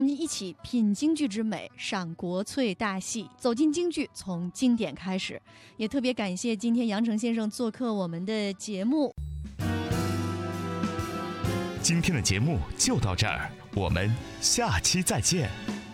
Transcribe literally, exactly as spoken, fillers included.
我们一起品京剧之美，赏国粹大戏，走进京剧，从经典开始。也特别感谢今天杨成先生做客我们的节目。 今天的节目就到这儿，我们下期再见。